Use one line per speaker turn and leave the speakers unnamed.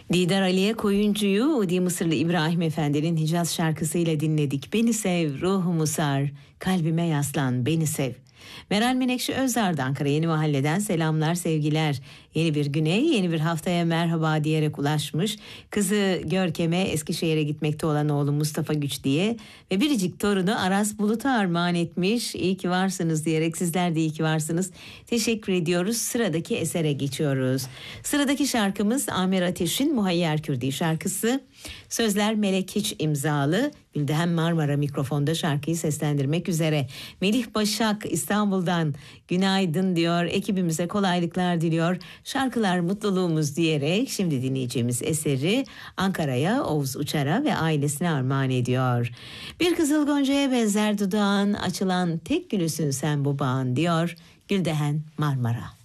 Didar Aliye Koyuncu'yu Udi Mısırlı İbrahim Efendi'nin Hicaz şarkısıyla dinledik. Beni sev, ruhumu sar, kalbime yaslan, beni sev. Meral Menekşe Özdağ Ankara Yeni Mahalle'den selamlar, sevgiler. Yeni bir güne, yeni bir haftaya merhaba diyerek ulaşmış. Kızı Görkem'e Eskişehir'e gitmekte olan oğlu Mustafa Güç diye ve biricik torunu Aras Bulut'a armağan etmiş. İyi ki varsınız diyerek sizler de iyi ki varsınız. Teşekkür ediyoruz. Sıradaki esere geçiyoruz. Sıradaki şarkımız Amer Ateş'in Muhayyer Kürdi şarkısı. Sözler Melek Hiç imzalı. Güldehem Marmara mikrofonda şarkıyı seslendirmek üzere. Melih Başak İstanbul'dan günaydın diyor. Ekibimize kolaylıklar diliyor. Şarkılar mutluluğumuz diyerek şimdi dinleyeceğimiz eseri Ankara'ya, Oğuz Uçar'a ve ailesine armağan ediyor. Bir kızıl goncaya benzer dudağın, açılan tek gülüsün sen bu bağın diyor Güldehem Marmara.